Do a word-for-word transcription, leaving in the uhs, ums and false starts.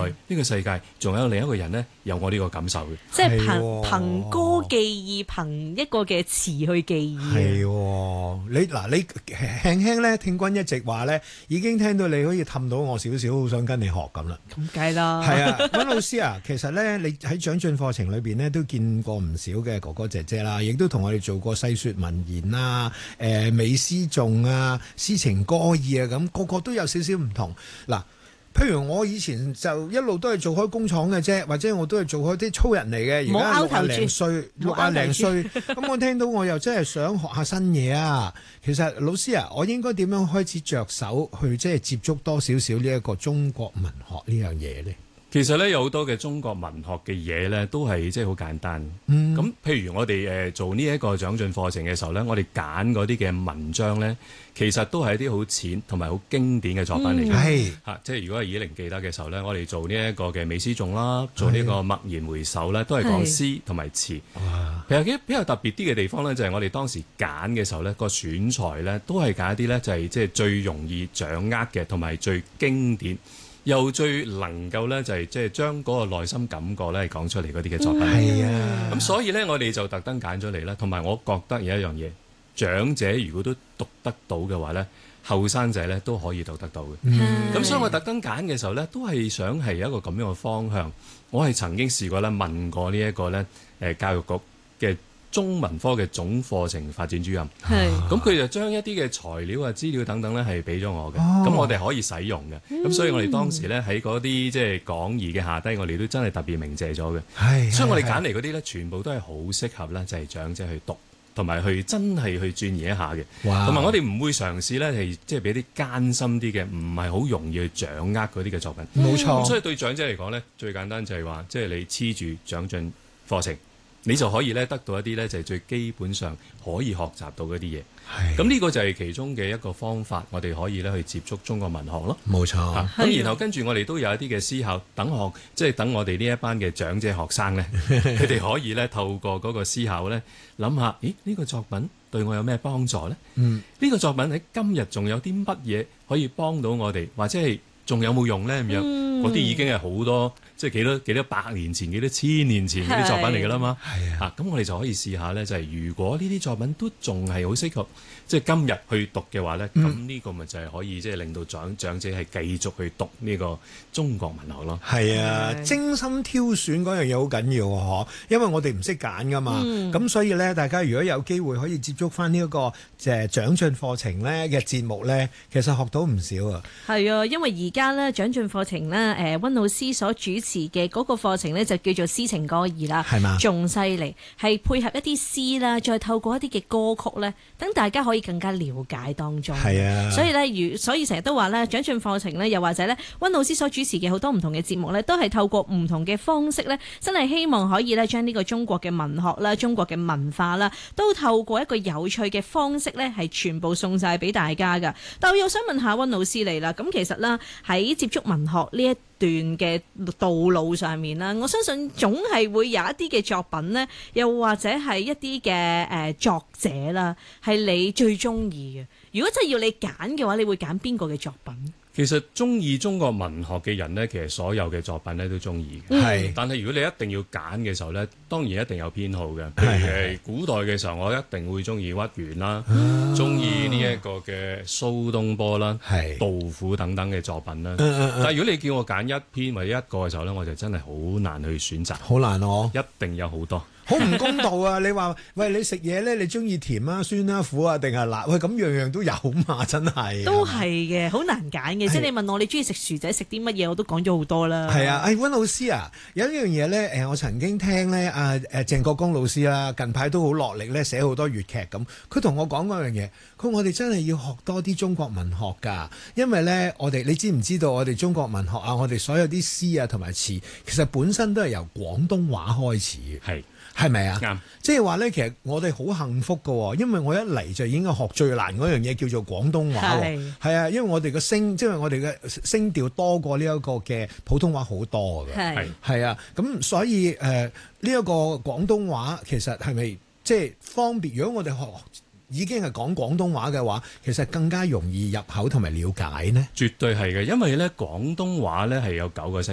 來呢個世界仲有另一個人呢，有我呢個感受嘅。 即係憑憑歌記憶，憑一個嘅詞去記憶。 係你嗱，你輕輕咧，聽君一直話咧，已經聽到你可以氹到我少少，好想跟你學咁啦。 咁計啦。 係啊，溫老師啊，其實咧，你喺長進課程裏邊呢，都見過唔少嘅哥哥姐姐啦，亦都同我哋做過細說文言啊、誒、呃、美詩頌啊、詩情歌意啊，咁個個都有少少唔同嗱。譬如我以前就一路都係做開工廠嘅啫，或者我都係做開啲粗人嚟嘅。而家六廿零歲，六廿零歲，咁我聽到我又真係想學下新嘢啊！其實老師啊，我應該點樣開始着手去即係接觸多少少呢一個中國文學呢樣嘢呢？ 其實咧有好多嘅中國文學嘅嘢咧，都係即係好簡單。咁、嗯、譬如我哋誒做呢一個長進課程嘅時候咧，我哋揀嗰啲嘅文章咧，其實都係一啲好淺同埋好經典嘅作品嚟嘅。係、嗯啊、即係如果係以靈記得嘅時候咧，我哋做呢一個嘅美詩頌啦，做呢個驀然回首咧，都係講詩同埋詞。其實比較特別啲嘅地方咧，就係我哋當時揀嘅時候咧，個選材咧都係揀一啲咧，就係即係最容易掌握嘅，同埋最經典。又最能夠咧，就係即係將嗰個內心感覺咧講出嚟嗰啲嘅作品。係、嗯、啊，咁所以咧，我哋就特登揀咗嚟啦。同埋我覺得有一樣嘢，長者如果都讀得到嘅話咧，後生仔咧都可以讀得到嘅。咁、嗯、所以我特登揀嘅時候咧，都係想係有一個咁樣嘅方向。我係曾經試過咧問過呢一個咧誒教育局嘅中文科嘅總課程發展主任，咁佢就將一啲嘅材料啊、資料等等咧係俾咗我嘅，咁、哦、我哋可以使用嘅。咁、嗯、所以我哋當時咧喺嗰啲即係講義嘅下低，我哋都真係特別鳴謝咗嘅。所以我哋揀嚟嗰啲咧，全部都係好適合咧，就係長者去讀，同埋去真係去鑽研一下嘅。同埋我哋唔會嘗試咧係即係俾啲艱深啲嘅，唔係好容易去掌握嗰啲嘅作品。冇錯。咁所以對長者嚟講咧，最簡單就係話，即係你黐住長進課程，你就可以咧得到一啲咧就係最基本上可以學習到嗰啲嘢。咁呢個就係其中嘅一個方法，我哋可以咧去接觸中國文學咯。冇錯。咁、啊、然後跟住我哋都有一啲嘅思考，等學即係等我哋呢一班嘅長者學生咧，佢哋可以咧透過嗰個思考咧，諗下，咦呢、呢個作品對我有咩幫助咧？嗯，呢、呢個作品喺今日仲有啲乜嘢可以幫到我哋，或者係仲有冇用咧？咁樣嗰啲已經係好多。即係幾多幾多百年前、幾多千年前嗰啲作品嚟㗎啦嘛，係啊，咁、啊、我哋就可以試下咧，就係、是、如果呢啲作品都仲係好適合，即係今日去讀嘅話咧，咁、嗯、呢個咪就係可以即係令到長長者係繼續去讀呢個中國文學咯。係啊，精心挑選嗰樣嘢好緊要啊！嗬，因為我哋唔識揀㗎嘛，咁、嗯、所以咧，大家如果有機會可以接觸翻呢一個即係長進課程咧嘅節目咧，其實學到唔少啊。係啊，因為而家咧長進課程咧，誒溫老師所主嘅嗰個課程呢，就叫做詩情歌意啦，係嘛，仲犀利，係配合一啲詩啦，再透過一啲嘅歌曲呢，等大家可以更加了解當中。係啊，所以呢，如所以成日都話呢，長進課程呢，又或者呢，溫老師所主持嘅好多唔同嘅節目呢，都係透過唔同嘅方式呢，真係希望可以呢，將呢個中國嘅文學啦、中國嘅文化啦，都透過一個有趣嘅方式呢，係全部送晒俾大家噶。但我又想問下溫老師你啦，咁其實啦，喺接觸文學呢一段嘅道路上面啦，我相信總係會有一啲嘅作品呢，又或者係一啲嘅誒作者啦，係你最中意嘅。如果真係要你揀嘅話，你會揀邊個嘅作品？其實中意中國文學嘅人呢，其實所有嘅作品咧都中意嘅。係，但係如果你一定要揀嘅時候呢，當然一定有偏好嘅。譬如係古代嘅時候，我一定會中意屈原啦，中意呢一個嘅蘇東坡啦、杜甫等等嘅作品啦。但係如果你叫我揀一篇或者一個嘅時候呢，我就真係好難去選擇。好難哦，一定有好多。好唔公道啊！你話喂，你食嘢咧，你中意甜啊、酸啊、苦啊，定係辣？喂，咁樣樣都有嘛，真係。都係嘅，好難揀嘅。即係你問我，你中意食薯仔，食啲乜嘢，我都講咗好多啦。係啊，誒溫老師啊，有一樣嘢咧，誒我曾經聽咧，阿誒鄭國江老師啦，近排都好落力咧，寫好多粵劇咁。佢同我講嗰樣嘢，佢話我哋真係要學多啲中國文學㗎，因為咧，我哋你知唔知道我哋中國文學啊，我哋所有啲詩啊同埋詞，其實本身都係由廣東話開始嘅。係。係咪啊？啱，即係話咧，其實我哋好幸福㗎，因為我一嚟就已經學最難嗰樣嘢叫做廣東話。係，係啊，因為我哋嘅聲，即係我哋嘅聲調多過呢一個嘅普通話好多㗎。係，係啊，咁所以誒呢一個廣東話其實係咪即係方便？如果我哋學已經係講廣東話嘅話，其實更加容易入口同埋了解呢？絕對係嘅，因為咧廣東話咧係有九個聲。